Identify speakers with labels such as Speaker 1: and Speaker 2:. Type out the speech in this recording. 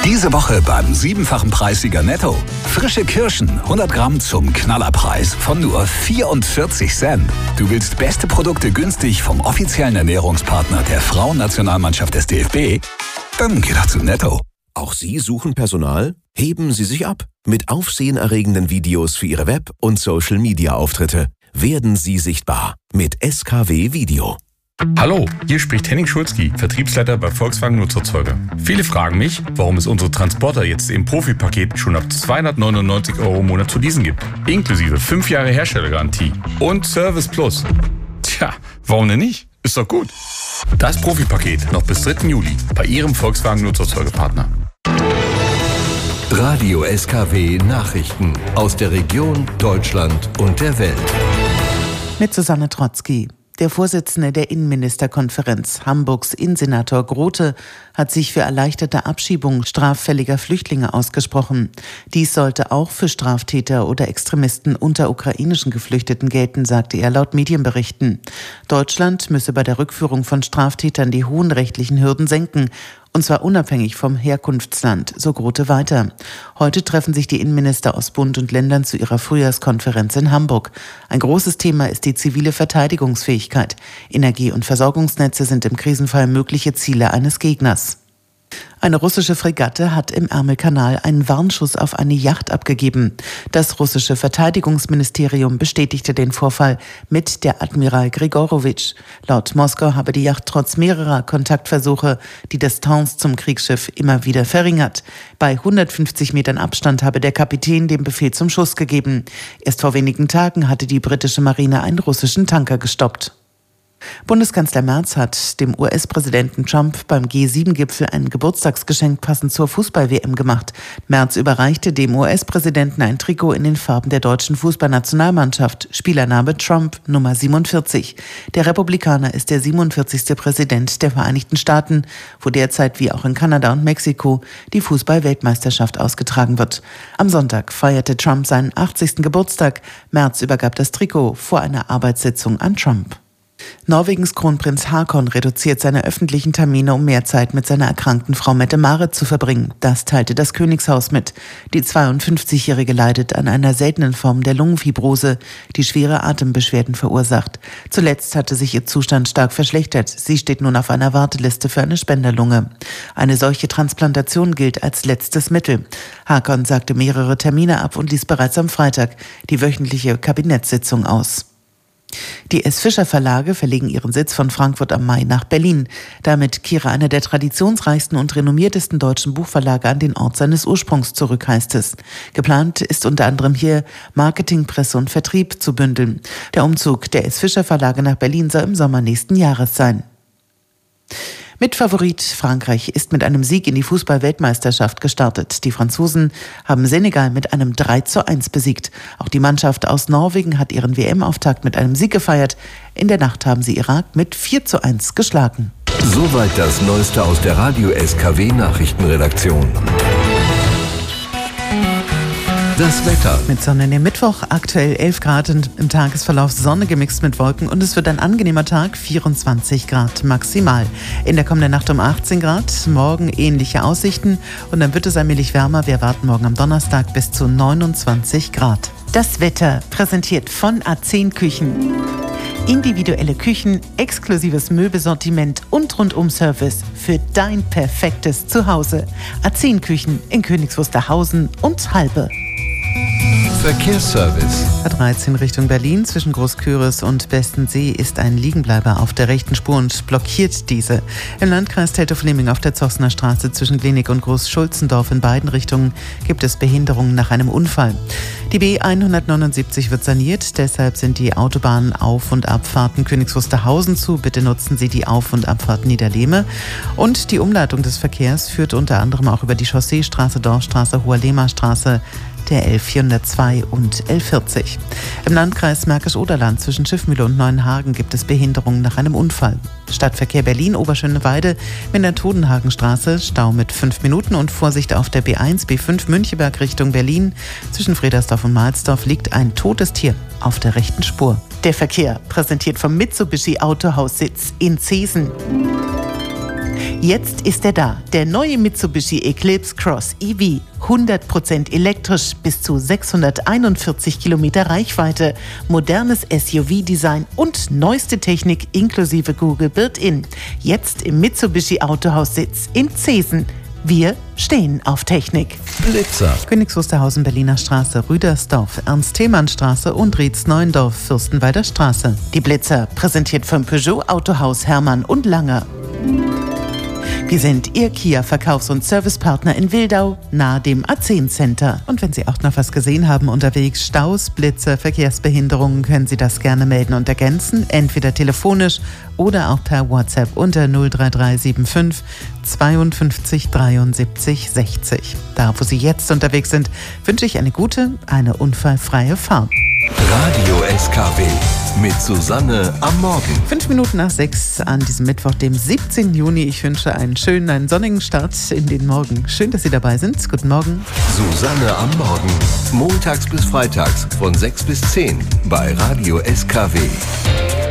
Speaker 1: Diese Woche beim 7-fachen Preissieger Netto. Frische Kirschen, 100 Gramm zum Knallerpreis von nur 44 Cent. Du willst beste Produkte günstig vom offiziellen Ernährungspartner der Frauennationalmannschaft des DFB? Dann geh doch zu Netto.
Speaker 2: Auch Sie suchen Personal? Heben Sie sich ab mit aufsehenerregenden Videos für Ihre Web- und Social-Media-Auftritte. Werden Sie sichtbar mit SKW Video.
Speaker 3: Hallo, hier spricht Henning Schulzki, Vertriebsleiter bei Volkswagen Nutzerzeuger. Viele fragen mich, warum es unsere Transporter jetzt im Profipaket schon ab 299 € im Monat zu leasen gibt. Inklusive 5 Jahre Herstellergarantie und Service Plus. Tja, warum denn nicht? Ist doch gut. Das Profipaket noch bis 3. Juli bei Ihrem Volkswagen Nutzerzeugerpartner.
Speaker 4: Radio SKW Nachrichten aus der Region, Deutschland und der Welt.
Speaker 5: Mit Susanne Trotzki. Der Vorsitzende der Innenministerkonferenz, Hamburgs Innensenator Grote, hat sich für erleichterte Abschiebung straffälliger Flüchtlinge ausgesprochen. Dies sollte auch für Straftäter oder Extremisten unter ukrainischen Geflüchteten gelten, sagte er laut Medienberichten. Deutschland müsse bei der Rückführung von Straftätern die hohen rechtlichen Hürden senken, und zwar unabhängig vom Herkunftsland, so Grote weiter. Heute treffen sich die Innenminister aus Bund und Ländern zu ihrer Frühjahrskonferenz in Hamburg. Ein großes Thema ist die zivile Verteidigungsfähigkeit. Energie- und Versorgungsnetze sind im Krisenfall mögliche Ziele eines Gegners. Eine russische Fregatte hat im Ärmelkanal einen Warnschuss auf eine Yacht abgegeben. Das russische Verteidigungsministerium bestätigte den Vorfall mit der Admiral Grigorowitsch. Laut Moskau habe die Yacht trotz mehrerer Kontaktversuche die Distanz zum Kriegsschiff immer wieder verringert. Bei 150 Metern Abstand habe der Kapitän den Befehl zum Schuss gegeben. Erst vor wenigen Tagen hatte die britische Marine einen russischen Tanker gestoppt. Bundeskanzler Merz hat dem US-Präsidenten Trump beim G7-Gipfel ein Geburtstagsgeschenk passend zur Fußball-WM gemacht. Merz überreichte dem US-Präsidenten ein Trikot in den Farben der deutschen Fußballnationalmannschaft. Spielername Trump, Nummer 47. Der Republikaner ist der 47. Präsident der Vereinigten Staaten, wo derzeit wie auch in Kanada und Mexiko die Fußball-Weltmeisterschaft ausgetragen wird. Am Sonntag feierte Trump seinen 80. Geburtstag. Merz übergab das Trikot vor einer Arbeitssitzung an Trump. Norwegens Kronprinz Haakon reduziert seine öffentlichen Termine, um mehr Zeit mit seiner erkrankten Frau Mette-Marit zu verbringen. Das teilte das Königshaus mit. Die 52-Jährige leidet an einer seltenen Form der Lungenfibrose, die schwere Atembeschwerden verursacht. Zuletzt hatte sich ihr Zustand stark verschlechtert. Sie steht nun auf einer Warteliste für eine Spenderlunge. Eine solche Transplantation gilt als letztes Mittel. Haakon sagte mehrere Termine ab und ließ bereits am Freitag die wöchentliche Kabinettssitzung aus. Die S. Fischer Verlage verlegen ihren Sitz von Frankfurt am Main nach Berlin. Damit kehre einer der traditionsreichsten und renommiertesten deutschen Buchverlage an den Ort seines Ursprungs zurück, heißt es. Geplant ist unter anderem hier Marketing, Presse und Vertrieb zu bündeln. Der Umzug der S. Fischer Verlage nach Berlin soll im Sommer nächsten Jahres sein. Mitfavorit Frankreich ist mit einem Sieg in die Fußball-Weltmeisterschaft gestartet. Die Franzosen haben Senegal mit einem 3:1 besiegt. Auch die Mannschaft aus Norwegen hat ihren WM-Auftakt mit einem Sieg gefeiert. In der Nacht haben sie Irak mit 4:1 geschlagen.
Speaker 4: Soweit das Neueste aus der Radio SKW Nachrichtenredaktion. Das Wetter.
Speaker 5: Mit Sonne in den Mittwoch, aktuell 11 Grad im Tagesverlauf, Sonne gemixt mit Wolken und es wird ein angenehmer Tag, 24 Grad maximal. In der kommenden Nacht um 18 Grad, morgen ähnliche Aussichten und dann wird es allmählich wärmer. Wir erwarten morgen am Donnerstag bis zu 29 Grad. Das Wetter präsentiert von A10 Küchen. Individuelle Küchen, exklusives Möbelsortiment und Rundum-Service für dein perfektes Zuhause. A10 Küchen in Königs Wusterhausen und Halbe.
Speaker 4: Verkehrsservice.
Speaker 5: A13 Richtung Berlin zwischen Großküritz und Bestensee ist ein Liegenbleiber auf der rechten Spur und blockiert diese. Im Landkreis Teltow-Fleming auf der Zossner Straße zwischen Klinik und Groß-Schulzendorf in beiden Richtungen gibt es Behinderungen nach einem Unfall. Die B179 wird saniert, deshalb sind die Autobahn-Auf- und Abfahrten Königs Wusterhausen zu. Bitte nutzen Sie die Auf- und Abfahrt Niederlehme. Und die Umleitung des Verkehrs führt unter anderem auch über die Chausseestraße, Dorfstraße, Hoher-Lehmer-Straße, der L402 und L40. Im Landkreis Märkisch-Oderland zwischen Schiffmühle und Neuenhagen gibt es Behinderungen nach einem Unfall. Stadtverkehr Berlin, Oberschöneweide, Mindertodenhagenstraße, Stau mit 5 Minuten und Vorsicht auf der B1, B5 Müncheberg Richtung Berlin. Zwischen Fredersdorf und Mahlsdorf liegt ein totes Tier auf der rechten Spur. Der Verkehr präsentiert vom Mitsubishi Autohaussitz in Zeesen. Jetzt ist er da, der neue Mitsubishi Eclipse Cross EV. 100% elektrisch, bis zu 641 Kilometer Reichweite, modernes SUV-Design und neueste Technik inklusive Google Built-In. Jetzt im Mitsubishi Autohaus-Sitz in Zesen. Wir stehen auf Technik.
Speaker 4: Blitzer.
Speaker 5: Königs Wusterhausen, Berliner Straße, Rüdersdorf, Ernst-Themann-Straße und Rietz-Neuendorf, Fürstenwalder Straße. Die Blitzer, präsentiert vom Peugeot Autohaus Hermann und Langer. Wir sind Ihr Kia-Verkaufs- und Servicepartner in Wildau, nahe dem A10 Center. Und wenn Sie auch noch was gesehen haben unterwegs, Staus, Blitze, Verkehrsbehinderungen, können Sie das gerne melden und ergänzen, entweder telefonisch oder auch per WhatsApp unter 03375 52 73 60. Da, wo Sie jetzt unterwegs sind, wünsche ich eine gute, eine unfallfreie Fahrt.
Speaker 4: Radio SKW mit Susanne am Morgen.
Speaker 5: 5 Minuten nach 6 an diesem Mittwoch, dem 17. Juni. Ich wünsche einen schönen, einen sonnigen Start in den Morgen. Schön, dass Sie dabei sind. Guten Morgen.
Speaker 4: Susanne am Morgen. Montags bis freitags von 6 bis 10 bei Radio SKW.